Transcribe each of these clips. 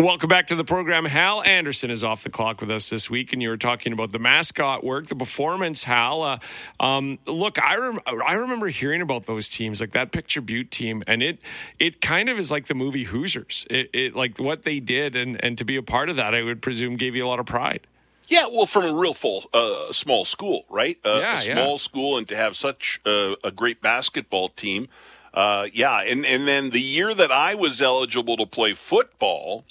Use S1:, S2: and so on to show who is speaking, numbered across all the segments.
S1: Welcome back to the program. Hal Anderson is off the clock with us this week, and you were talking about the mascot work, the performance, Hal. Look, I remember hearing about those teams, like that Picture Butte team, and it kind of is like the movie Hoosiers. It like what they did, and to be a part of that, I would presume gave you a lot of pride.
S2: Yeah, well, from a real small school, right? A small school, and to have such a great basketball team. And then the year that I was eligible to play football,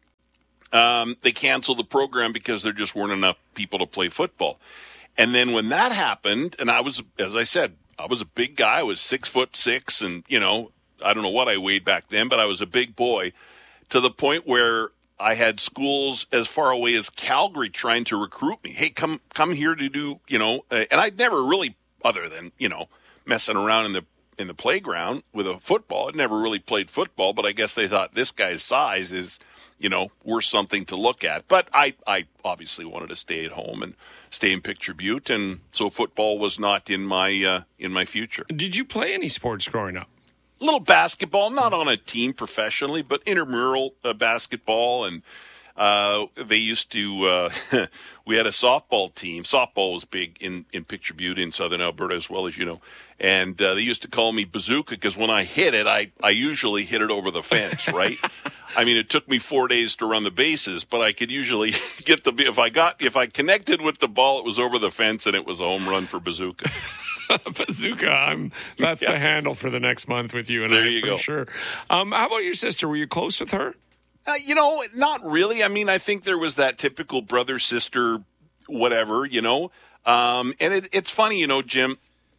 S2: they canceled the program because there just weren't enough people to play football. And then when that happened, and I was, as I said, I was a big guy. I was 6'6", and, I don't know what I weighed back then, but I was a big boy, to the point where I had schools as far away as Calgary trying to recruit me. Hey, come here to do, and I'd never really, other than, messing around in the playground with a football, I'd never really played football, but I guess they thought this guy's size is, worth something to look at. But I obviously wanted to stay at home and stay in Picture Butte, and so football was not in my future.
S1: Did you play any sports growing up?
S2: A little basketball, not on a team professionally, but intramural basketball, and they used to, we had a softball team. Softball was big in Picture Butte in southern Alberta as well, as you know. And they used to call me Bazooka because when I hit it, I usually hit it over the fence, right? I mean, it took me 4 days to run the bases, but I could usually get if I connected with the ball, it was over the fence and it was a home run for Bazooka.
S1: Bazooka, that's the handle for the next month with you and
S2: there
S1: I,
S2: you
S1: for
S2: go.
S1: Sure. How about your sister? Were you close with her?
S2: Not really. I mean, I think there was that typical brother-sister whatever, and it's funny, Jim,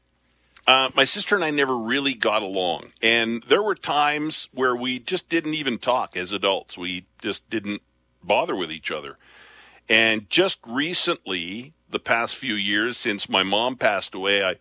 S2: my sister and I never really got along, and there were times where we just didn't even talk as adults. We just didn't bother with each other. And just recently, the past few years since my mom passed away,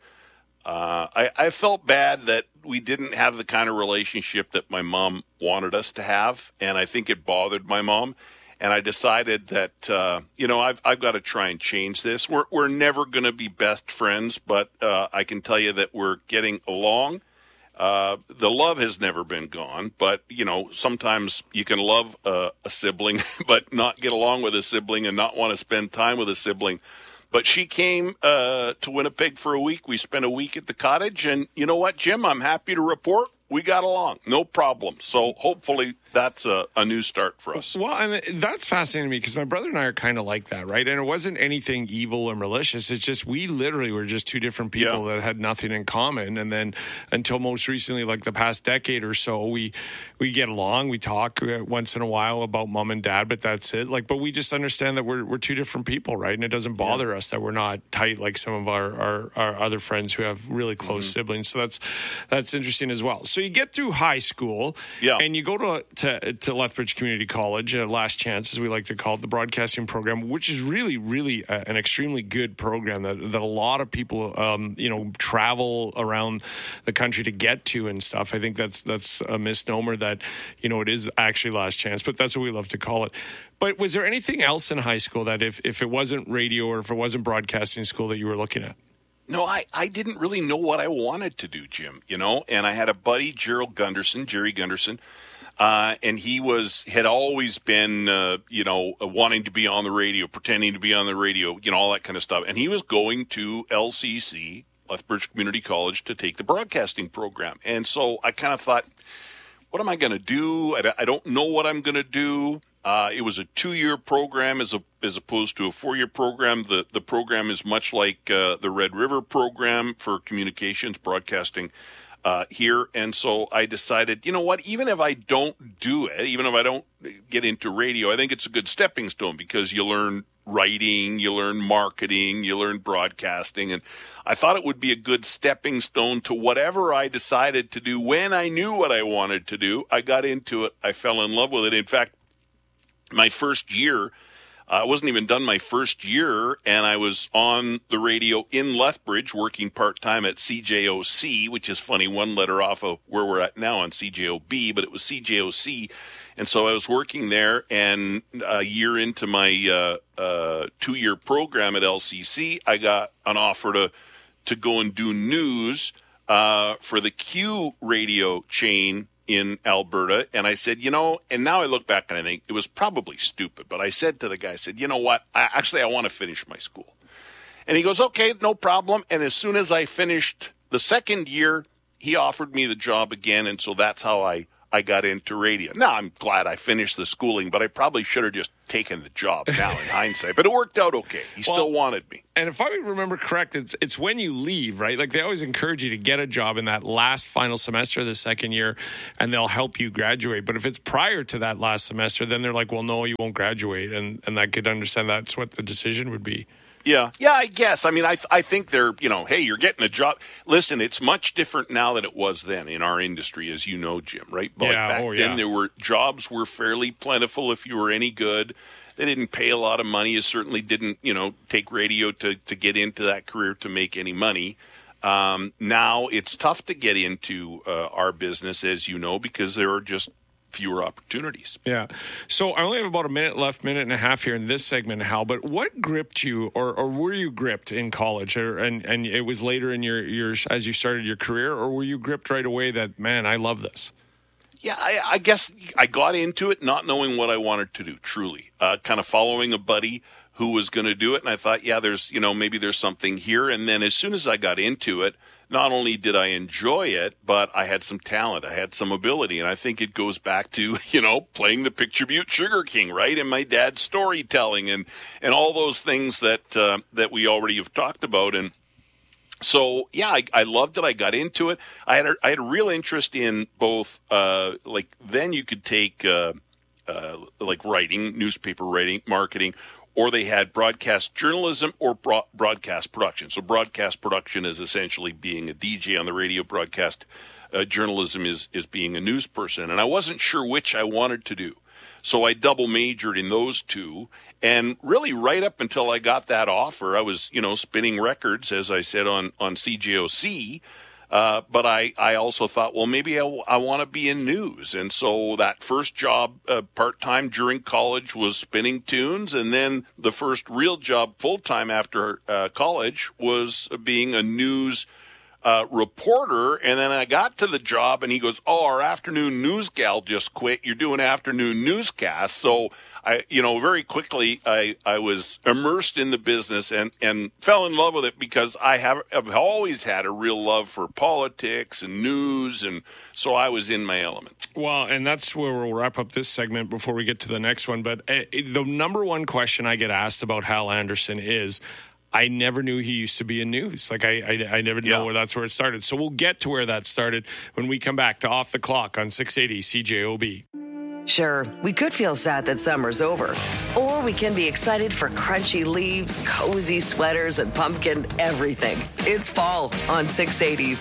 S2: I felt bad that we didn't have the kind of relationship that my mom wanted us to have, and I think it bothered my mom. And I decided that I've got to try and change this. We're never going to be best friends, but I can tell you that we're getting along. The love has never been gone, but sometimes you can love a sibling, but not get along with a sibling and not want to spend time with a sibling. But she came to Winnipeg for a week. We spent a week at the cottage. And you know what, Jim? I'm happy to report we got along. No problem. So hopefully that's a new start for us.
S1: Well, and that's fascinating to me because my brother and I are kind of like that, right? And it wasn't anything evil or malicious. It's just we literally were just two different people that had nothing in common. And then until most recently, like the past decade or so, we get along. We talk once in a while about mom and dad, but that's it. But we just understand that we're two different people, right? And it doesn't bother us that we're not tight like some of our other friends who have really close siblings. So that's interesting as well. So you get through high school and you go to Lethbridge Community College, Last Chance, as we like to call it, the broadcasting program, which is really, really an extremely good program that a lot of people, travel around the country to get to and stuff. I think that's a misnomer that, it is actually Last Chance, but that's what we love to call it. But was there anything else in high school that if it wasn't radio or if it wasn't broadcasting school that you were looking at?
S2: No, I didn't really know what I wanted to do, Jim, and I had a buddy, Jerry Gunderson, and he had always been, wanting to be on the radio, pretending to be on the radio, all that kind of stuff. And he was going to LCC, Lethbridge Community College, to take the broadcasting program. And so I kind of thought, what am I going to do? I don't know what I'm going to do. It was a 2-year program as opposed to a 4-year program. The program is much like the Red River program for communications broadcasting here. And so I decided, you know what, even if I don't do it, even if I don't get into radio, I think it's a good stepping stone because you learn writing, you learn marketing, you learn broadcasting. And I thought it would be a good stepping stone to whatever I decided to do. When I knew what I wanted to do, I got into it. I fell in love with it. In fact, my first year, I wasn't even done my first year, and I was on the radio in Lethbridge working part-time at CJOC, which is funny, one letter off of where we're at now on CJOB, but it was CJOC. And so I was working there, and a year into my 2-year program at LCC, I got an offer to go and do news for the Q radio chain in Alberta. And I said, and now I look back and I think it was probably stupid, but I said to the guy, I said, you know what? I want to finish my school. And he goes, okay, no problem. And as soon as I finished the second year, he offered me the job again. And so that's how I got into radio. Now, I'm glad I finished the schooling, but I probably should have just taken the job now in hindsight. But it worked out okay. He still wanted me.
S1: And if I remember correct, it's when you leave, right? Like, they always encourage you to get a job in that last final semester of the second year, and they'll help you graduate. But if it's prior to that last semester, then they're like, well, no, you won't graduate. And I could understand that's what the decision would be.
S2: Yeah, I guess. I mean, I think they're, hey, you're getting a job. Listen, it's much different now than it was then in our industry, as you know, Jim, right? But back then, jobs were fairly plentiful if you were any good. They didn't pay a lot of money. You certainly didn't, take radio to get into that career to make any money. Now it's tough to get into our business, as you know, because there are just fewer opportunities. Yeah.
S1: So I only have about a minute and a half here in this segment, Hal, but what gripped you, or were you gripped in college, and it was later in your as you started your career, or were you gripped right away that, man, I love this?
S2: Yeah, I guess I got into it not knowing what I wanted to do, truly. Kind of following a buddy who was going to do it, and I thought, there's, maybe there's something here. And then as soon as I got into it, not only did I enjoy it, but I had some talent, I had some ability, and I think it goes back to, playing the Picture Butte Sugar King, right, and my dad's storytelling, and all those things that we already have talked about. And so, I loved it. I got into it. I had a real interest in both, then you could take writing, newspaper writing, marketing, or they had broadcast journalism or broadcast production. So broadcast production is essentially being a DJ on the radio. Broadcast journalism is being a news person. And I wasn't sure which I wanted to do. So I double majored in those two. And really right up until I got that offer, I was, spinning records, as I said, on CJOC. But I also thought, well, maybe I want to be in news. And so that first job part-time during college was spinning tunes. And then the first real job full-time after college was being a news reporter. And then I got to the job and he goes, oh, our afternoon news gal just quit. You're doing afternoon newscasts. So I, very quickly I was immersed in the business and fell in love with it because I've always had a real love for politics and news. And so I was in my element.
S1: Well, and that's where we'll wrap up this segment before we get to the next one. But the number one question I get asked about Hal Anderson is, I never knew he used to be in news. Like, I never know where that's where it started. So we'll get to where that started when we come back to Off the Clock on 680 CJOB.
S3: Sure, we could feel sad that summer's over. Or we can be excited for crunchy leaves, cozy sweaters, and pumpkin everything. It's fall on 680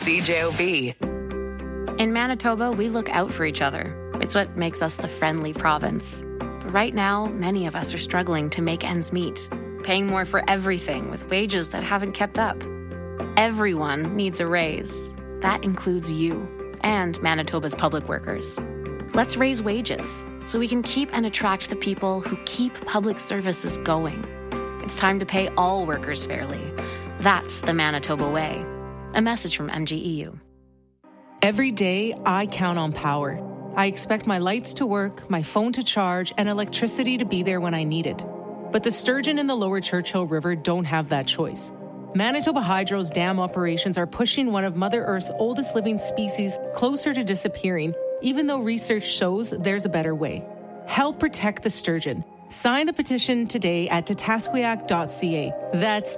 S3: CJOB.
S4: In Manitoba, we look out for each other. It's what makes us the friendly province. But right now, many of us are struggling to make ends meet, paying more for everything with wages that haven't kept up. Everyone needs a raise. That includes you and Manitoba's public workers. Let's raise wages so we can keep and attract the people who keep public services going. It's time to pay all workers fairly. That's the Manitoba way. A message from MGEU.
S5: Every day, I count on power. I expect my lights to work, my phone to charge, and electricity to be there when I need it. But the sturgeon in the lower Churchill River don't have that choice. Manitoba Hydro's dam operations are pushing one of Mother Earth's oldest living species closer to disappearing, even though research shows there's a better way. Help protect the sturgeon. Sign the petition today at tatasquiac.ca. That's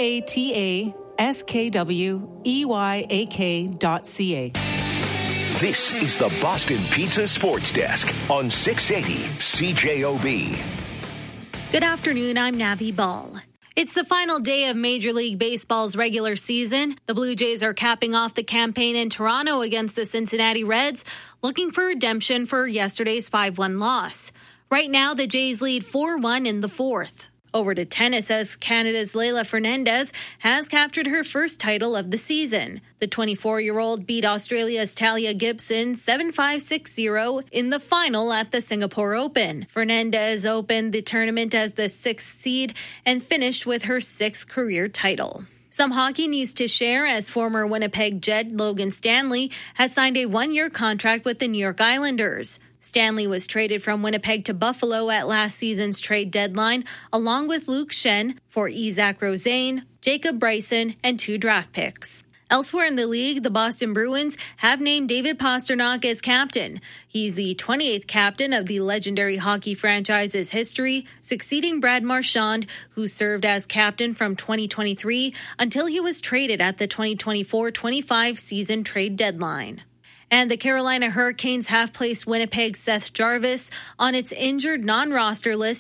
S5: TATASKWEYAK.ca.
S6: This is the Boston Pizza Sports Desk on 680 CJOB.
S7: Good afternoon, I'm Navi Ball. It's the final day of Major League Baseball's regular season. The Blue Jays are capping off the campaign in Toronto against the Cincinnati Reds, looking for redemption for yesterday's 5-1 loss. Right now, the Jays lead 4-1 in the fourth. Over to tennis as Canada's Leylah Fernandez has captured her first title of the season. The 24-year-old beat Australia's Talia Gibson 7-5, 6-0 in the final at the Singapore Open. Fernandez opened the tournament as the 6th seed and finished with her 6th career title. Some hockey news to share as former Winnipeg Jet Logan Stanley has signed a one-year contract with the New York Islanders. Stanley was traded from Winnipeg to Buffalo at last season's trade deadline, along with Luke Schenn for Isaac Rosane, Jacob Bryson, and 2 draft picks. Elsewhere in the league, the Boston Bruins have named David Pastrnak as captain. He's the 28th captain of the legendary hockey franchise's history, succeeding Brad Marchand, who served as captain from 2023 until he was traded at the 2024-25 season trade deadline. And the Carolina Hurricanes have placed Winnipeg's Seth Jarvis on its injured non-roster list